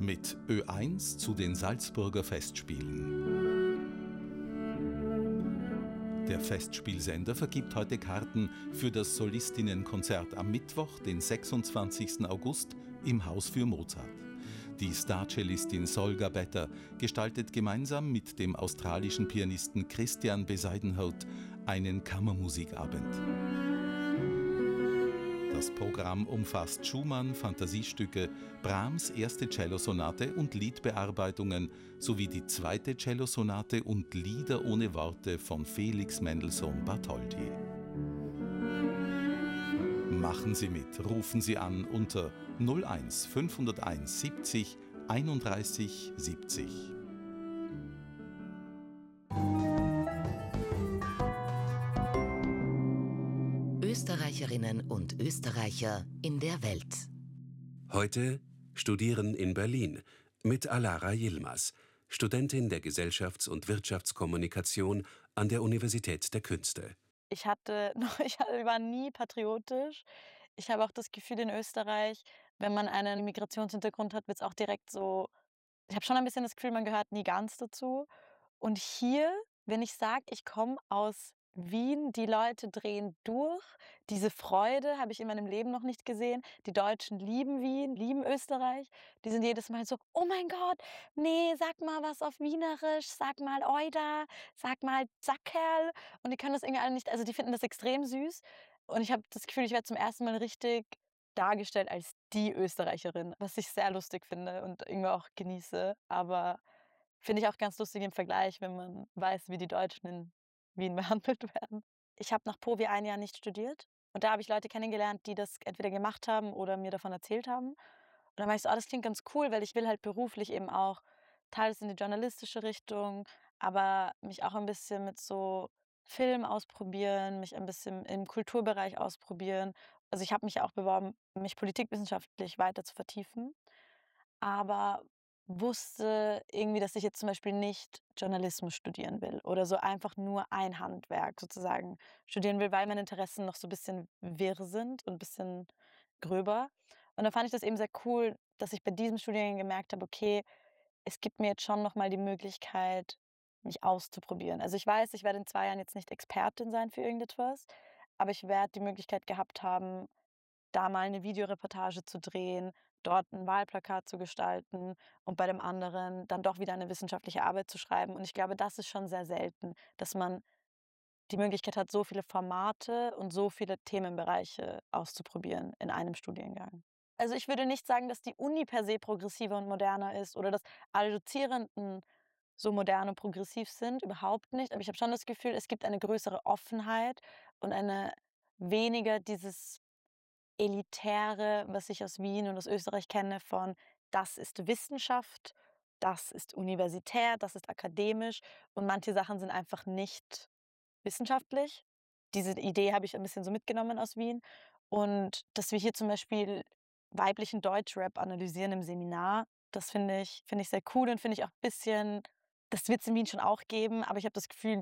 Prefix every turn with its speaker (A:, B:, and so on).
A: mit Ö1 zu den Salzburger Festspielen. Der Festspielsender vergibt heute Karten für das Solistinnenkonzert am Mittwoch, den 26. August im Haus für Mozart. Die Starcellistin Solga Better gestaltet gemeinsam mit dem australischen Pianisten Christian Bezuidenhout einen Kammermusikabend. Das Programm umfasst Schumann, Fantasiestücke, Brahms erste Cellosonate und Liedbearbeitungen sowie die zweite Cellosonate und Lieder ohne Worte von Felix Mendelssohn Bartholdy. Machen Sie mit, rufen Sie an unter 01 501 70 31 70.
B: Österreicherinnen und Österreicher in der Welt.
C: Heute Studieren in Berlin mit Alara Yilmaz, Studentin der Gesellschafts- und Wirtschaftskommunikation an der Universität der Künste.
D: Ich war nie patriotisch. Ich habe auch das Gefühl in Österreich, wenn man einen Migrationshintergrund hat, wird es auch direkt so. Ich habe schon ein bisschen das Gefühl, man gehört nie ganz dazu. Und hier, wenn ich sage, ich komme aus Wien, die Leute drehen durch. Diese Freude habe ich in meinem Leben noch nicht gesehen. Die Deutschen lieben Wien, lieben Österreich. Die sind jedes Mal so: „Oh mein Gott, nee, sag mal was auf Wienerisch, sag mal Oida, sag mal Sackerl." Und die können das irgendwie alle nicht, also die finden das extrem süß. Und ich habe das Gefühl, ich werde zum ersten Mal richtig dargestellt als die Österreicherin, was ich sehr lustig finde und irgendwie auch genieße. Aber finde ich auch ganz lustig im Vergleich, wenn man weiß, wie die Deutschen in Wien behandelt werden. Ich habe nach Povi ein Jahr nicht studiert und da habe ich Leute kennengelernt, die das entweder gemacht haben oder mir davon erzählt haben. Und dann war ich so: „Ah, das klingt ganz cool", weil ich will halt beruflich eben auch teils in die journalistische Richtung, aber mich auch ein bisschen mit so Film ausprobieren, mich ein bisschen im Kulturbereich ausprobieren. Also, ich habe mich ja auch beworben, mich politikwissenschaftlich weiter zu vertiefen, aber wusste irgendwie, dass ich jetzt zum Beispiel nicht Journalismus studieren will oder so einfach nur ein Handwerk sozusagen studieren will, weil meine Interessen noch so ein bisschen wirr sind und ein bisschen gröber. Und dann fand ich das eben sehr cool, dass ich bei diesem Studiengang gemerkt habe: Okay, es gibt mir jetzt schon noch mal die Möglichkeit, mich auszuprobieren. Also, ich weiß, ich werde in 2 Jahren jetzt nicht Expertin sein für irgendetwas, aber ich werde die Möglichkeit gehabt haben, da mal 'ne Videoreportage zu drehen, dort 'n Wahlplakat zu gestalten und bei dem anderen dann doch wieder 'ne wissenschaftliche Arbeit zu schreiben. Und ich glaube, das ist schon sehr selten, dass man die Möglichkeit hat, so viele Formate und so viele Themenbereiche auszuprobieren in einem Studiengang. Also, ich würde nicht sagen, dass die Uni per se progressiver und moderner ist oder dass alle Dozierenden so modern und progressiv sind, überhaupt nicht. Aber ich habe schon das Gefühl, es gibt eine größere Offenheit und eine weniger dieses Elitäre, was ich aus Wien und aus Österreich kenne, von: „Das ist Wissenschaft, das ist universitär, das ist akademisch und manche Sachen sind einfach nicht wissenschaftlich." Diese Idee habe ich ein bisschen so mitgenommen aus Wien. Und dass wir hier zum Beispiel weiblichen Deutschrap analysieren im Seminar, das finde ich sehr cool und finde ich auch ein bisschen, das wird es in Wien schon auch geben, aber ich habe das Gefühl,